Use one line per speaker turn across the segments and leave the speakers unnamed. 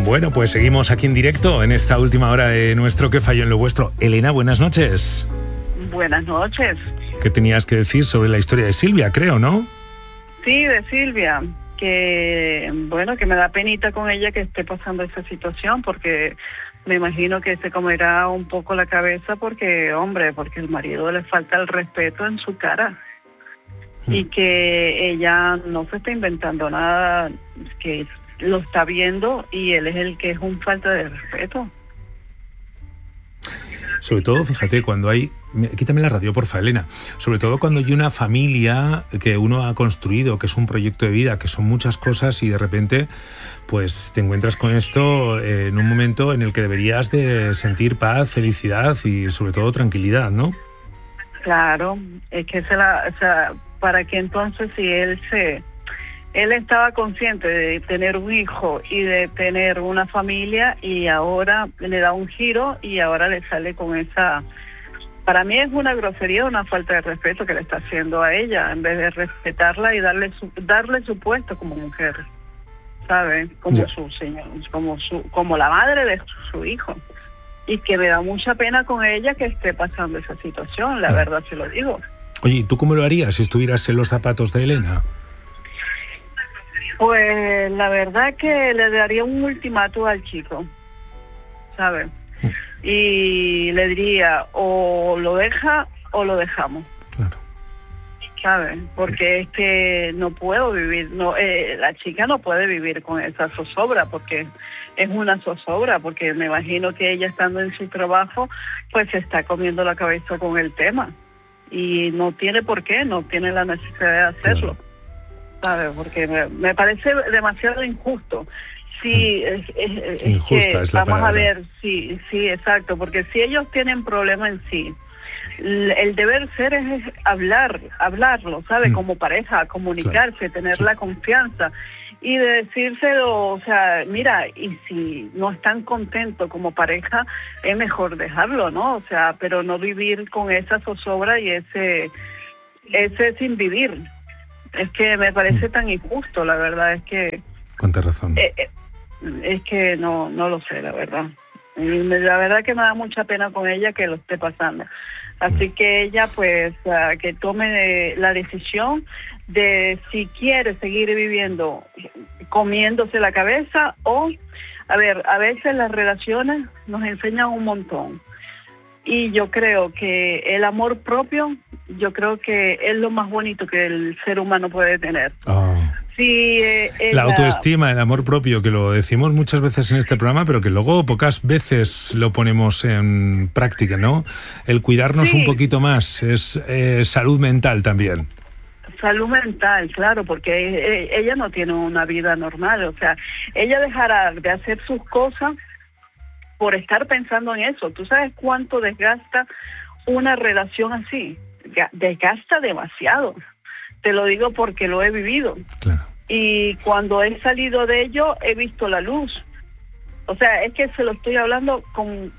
Bueno, pues seguimos aquí en directo en esta última hora de nuestro ¿Qué falló en lo vuestro? Elena, buenas noches.
Buenas noches.
¿Qué tenías que decir sobre la historia de Silvia, creo, no?
Sí, de Silvia, que bueno, que me da penita con ella que esté pasando esa situación, porque me imagino que se comerá un poco la cabeza porque el marido le falta el respeto en su cara. Y que ella no se está inventando nada, que lo está viendo y él es el que es un falta de respeto.
Sobre todo, fíjate, cuando hay... Quítame la radio, porfa, Elena. Sobre todo cuando hay una familia que uno ha construido, que es un proyecto de vida, que son muchas cosas y de repente pues te encuentras con esto en un momento en el que deberías de sentir paz, felicidad y sobre todo tranquilidad, ¿no?
Claro, es que para que entonces si él estaba consciente de tener un hijo y de tener una familia y ahora le da un giro y ahora le sale con esa... Para mí es una grosería, una falta de respeto que le está haciendo a ella, en vez de respetarla y darle su puesto como mujer, ¿sabe? Como su señor, como la madre de su hijo. Y que me da mucha pena con ella que esté pasando esa situación, la verdad se lo digo.
Oye, ¿y tú cómo lo harías si estuvieras en los zapatos de Elena?
Pues la verdad que le daría un ultimátum al chico, ¿sabes? Y le diría, o lo deja o lo dejamos.
Claro.
¿Sabes? Porque es que no puedo vivir, la chica no puede vivir con esa zozobra, porque es una zozobra, porque me imagino que ella estando en su trabajo, pues se está comiendo la cabeza con el tema. Y no tiene por qué, no tiene la necesidad de hacerlo. ¿Sabes? Porque me parece demasiado injusto. Sí,
injusta es la palabra.
Vamos a ver, sí, exacto, porque si ellos tienen problema en sí, el deber ser es hablarlo, ¿sabe? Como pareja, comunicarse, tener la confianza y de decírselo, o sea, mira, y si no están contentos como pareja, es mejor dejarlo, ¿no? O sea, pero no vivir con esa zozobra y ese sin vivir. Es que me parece tan injusto, la verdad, es que...
Cuánta razón.
Es que no lo sé, la verdad. Y la verdad que me da mucha pena con ella que lo esté pasando. Así que ella, pues, que tome la decisión de si quiere seguir viviendo comiéndose la cabeza o... A ver, a veces las relaciones nos enseñan un montón. Y yo creo que el amor propio, yo creo que es lo más bonito que el ser humano puede tener. Sí,
la autoestima, el amor propio, que lo decimos muchas veces en este programa, pero que luego pocas veces lo ponemos en práctica, ¿no? El cuidarnos un poquito más es salud mental también.
Salud mental, claro, porque ella no tiene una vida normal, o sea, ella dejará de hacer sus cosas por estar pensando en eso. ¿Tú sabes cuánto desgasta una relación así? Desgasta demasiado. Te lo digo porque lo he vivido.
Claro.
Y cuando he salido de ello, he visto la luz. O sea, es que se lo estoy hablando con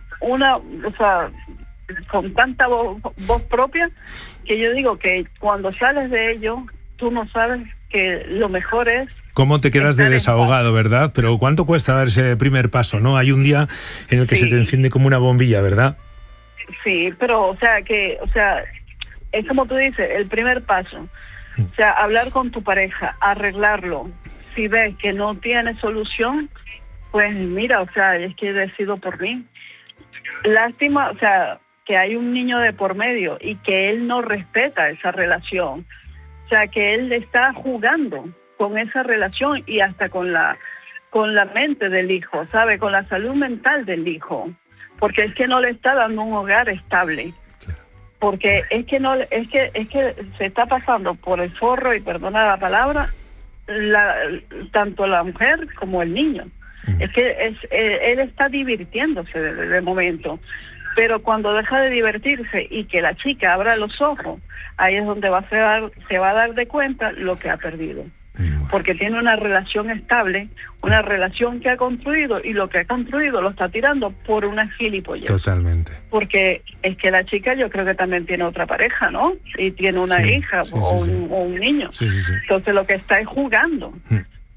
con tanta voz propia, que yo digo que cuando sales de ello, tú no sabes que lo mejor es...
¿Cómo te quedas de desahogado, verdad? Pero ¿cuánto cuesta dar ese primer paso, no? Hay un día en el que se te enciende como una bombilla, ¿verdad?
Sí, pero, es como tú dices, el primer paso. O sea, hablar con tu pareja, arreglarlo. Si ves que no tiene solución, pues mira, o sea, es que decido por mí. Lástima, o sea, que hay un niño de por medio y que él no respeta esa relación. O sea, que él está jugando con esa relación y hasta con la mente del hijo, ¿sabe? Con la salud mental del hijo. Porque es que no le está dando un hogar estable. Porque es que se está pasando por el forro, y perdona la palabra, tanto la mujer como el niño. Es que él está divirtiéndose de momento, pero cuando deja de divertirse y que la chica abra los ojos, ahí es donde se va a dar de cuenta lo que ha perdido. Porque tiene una relación estable, una relación que ha construido, y lo que ha construido lo está tirando por una gilipollez.
Totalmente.
Porque es que la chica, yo creo que también tiene otra pareja, ¿no? Y tiene una hija o un niño.
Sí.
Entonces lo que está es jugando.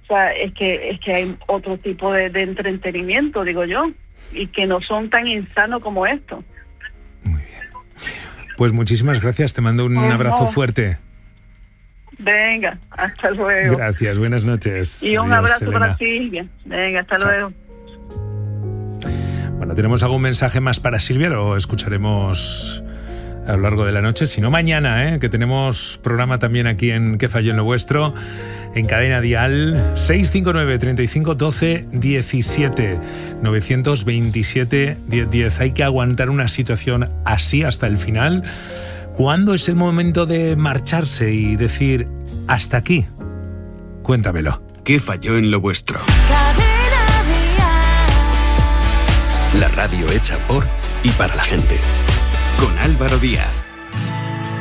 O sea, es que hay otro tipo de entretenimiento, digo yo, y que no son tan insanos como esto.
Muy bien. Pues muchísimas gracias, te mando un abrazo fuerte.
Venga, hasta luego.
Gracias, buenas noches.
Y un
Adiós,
abrazo
Elena.
para Silvia. Venga, hasta luego.
Bueno, ¿tenemos algún mensaje más para Silvia? Lo escucharemos a lo largo de la noche. Si no, mañana, que tenemos programa también aquí en ¿Qué falló en lo vuestro? En Cadena Dial, 659 35 12 17 927 1010. Hay que aguantar una situación así hasta el final. ¿Cuándo es el momento de marcharse y decir hasta aquí? Cuéntamelo.
¿Qué falló en lo vuestro? La radio hecha por y para la gente. Con Álvaro Díaz.